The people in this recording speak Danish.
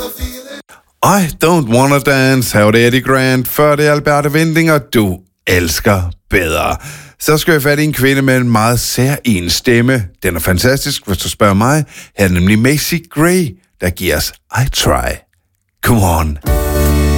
I don't wanna dance, her var det Eddie Grant, før det er Alberte Winding, og du elsker bedre. Så skal jeg fat i en kvinde med en meget særlig stemme. Den er fantastisk, hvis du spørger mig. Her er nemlig Macy Gray, der giver os I Try. Come on.